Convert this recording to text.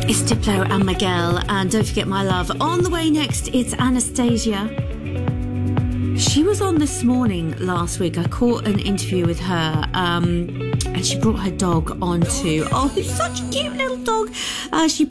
It's Diplo and Miguel, and don't forget my love. On the way next, it's Anastasia. She was on This Morning last week. I caught an interview with her, and she brought her dog onto... Oh, he's such a cute little dog. She